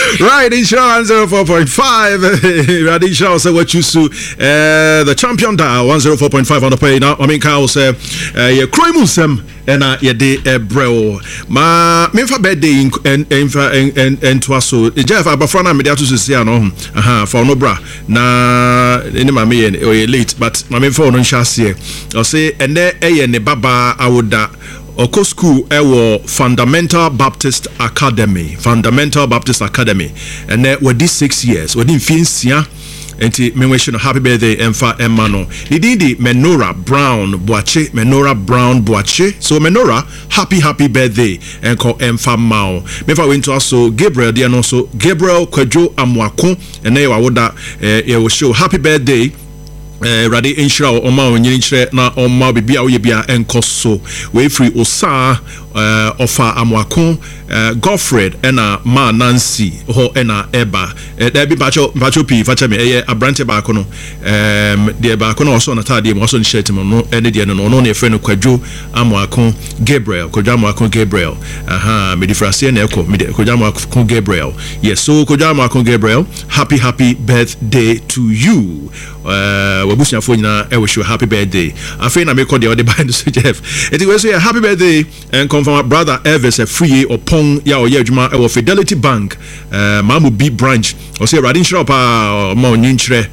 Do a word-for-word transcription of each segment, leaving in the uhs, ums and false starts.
Right, Inshallah one oh four point five. Right, Inshallah say what you do. Uh, the champion dial one oh four point five on the pay now. I mean, Carl say, uh, yeah, Kroimusem and uh, yeah, de uh, bro. Ma, me for birthday and and and and to us so. Jeff, abafana me dia to say no. Aha, for no bra. Na, any mami and or late, but my me for no chassis. I say, and there eh ne baba I would that. Oko school ewo Fundamental Baptist Academy Fundamental Baptist Academy and then with these six years within finsia enti me wish no happy birthday emfa emma no didi Menora Brown Boache Menora Brown Boache so Menora happy happy birthday enko emfa mao me fa went to also Gabriel dia no so Gabriel Kwadwo Amwako and then wawoda eh e show happy birthday Eh, Radi Inshra Oma Onyinchere na Oma Bibia Oyebia Enkoso we free Osa uh, Ofa Amwako uh, Godfred ena Ma Nancy ho ena Eba eh, there be bacho bacho pi facha me eh abrante ba ko no um de ba ko no so na tade mo so ni shirt mo no ene de no no na friend Kwadwo Amwako Gabriel Kwadwo Amwako Gabriel aha me difrase na eko me Kwadwo Amwako Gabriel yes so Kwadwo Amwako Gabriel happy happy birthday to you uh wabusuafo nyina e wish you happy birthday afei na me call the other by the Jeff it we say happy birthday and confirm brother Elvis a free opon ya oye adwuma e wo Fidelity Bank uh Mamu B branch o say radin shop a ma onyinchere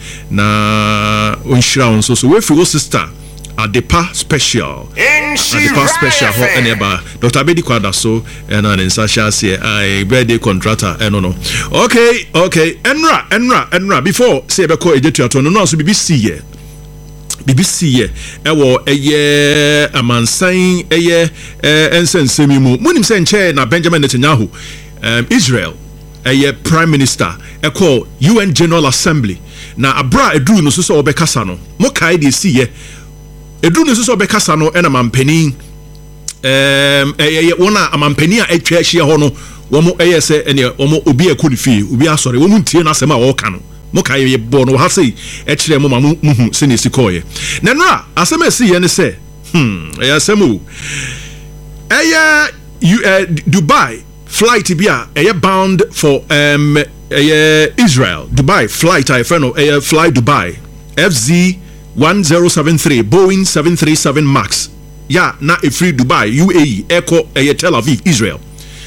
na onhira on so so we free sister Adepa special Adepa special ho eneba Doctor Abedi Kwada so and an insasha say I birthday contractor and no no okay okay enra enra enra before say be call ejetu ato no no so B B C here B B C here ewo eye amansan eye ensensemi mu munim se nche na Benjamin Netanyahu um, Israel eye prime minister e call U N General Assembly na abra edu no so so obekasa no mo kai de see here Edu no so bekasa no ena mampani em eh wona amampani a atwa ahia ho no wo mo eye se ene wo mo obi akoni fi obi asore wo mu ntie na asema wo ka no mo ka ye bo no ha sei e kire mo ma mu hu se ne sikoye na no a asema esi ye ne se hmm eh asemu eh Dubai flight bi a eh bound for um eh Israel Dubai flight I friend eh fly Dubai F Z one oh seven three Boeing seven thirty-seven Max ya na e free Dubai U A E Echo e Tel Aviv Israel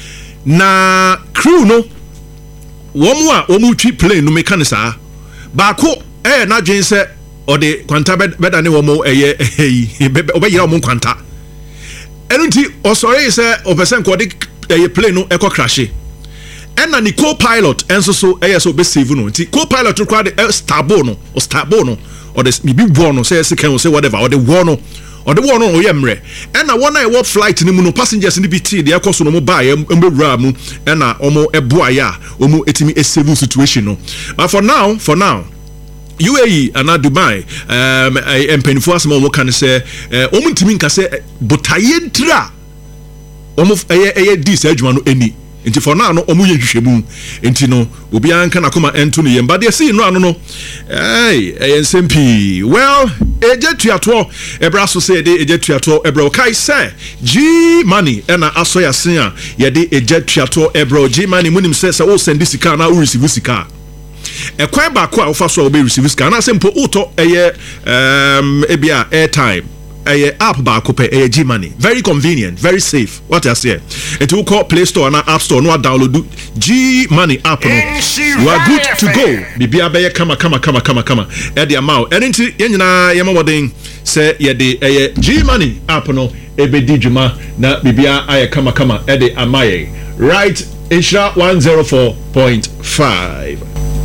na crew no womu a womu twi plane no mekanisa ba ko eh na dwen se ode kwanta beda ne womu eye obeyira womu kwanta enunti osore se opesen ko de eye plane no echo crash ena ni co-pilot enso so eye so be save no nti co-pilot kwa de starbo no o starbo no or the maybe one or say second or say whatever or the one or the one or yemre and na one I what flight ni mu no passengers ni B T the air so no buy embewura mu and na omo eboa ya omo etimi a save situation no but for now for now U A E and Dubai um empenfo asema omo kan say omo ntimi nka say botaye dra omo eye eye dis adwuma no eni nti for now no omu ye hwehwemu nti no obi anka na koma ento no yemba de see no ano no eh ensempi well ejetuato ebra so say de ejetuato ebra kai say G money na aso ya sen a ye de ejetuato ebra G money munim say say o send sika na o receive sika e kwan ba ko a ofa so o be receive sika na sempo uto eye um ebia airtime a app ba kope a G money very convenient very safe what I say it will call Play Store and App Store no download G money app no you are good to go bibia be kama kama kama kama kama e de amount and nti yenyina yema woden say ye de a G money app no e be di djuma na bibia aye kama kama e de amaye right Insha one oh four point five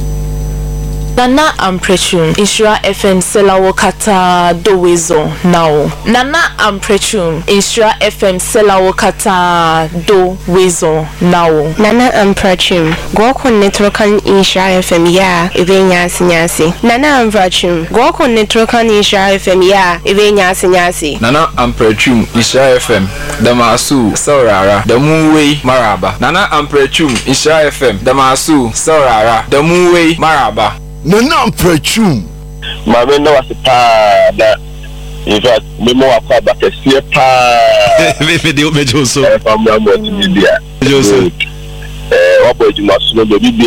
Nana Amprechum Insura F M Selawo Kata Dowezo now Nana Amprechum Insura F M Selawo Kata Dowezo now Nana Amprechum Goko Netrokan Insura F M ya Evenya Sinyasi Nana Amprechum Goko Netrokan Insura F M ya Evenya Sinyasi Nana Amprechum Insura F M Damasu Saurara Damuwe Maraba Nana Amprechum Insura F M Damasu Saurara Damuwe Maraba Nana Amprechum Mama no was pa da in fact me mo akwa ba kese pa me me de me joso e fa mo mo ti bia joso eh obo ejuma so no bi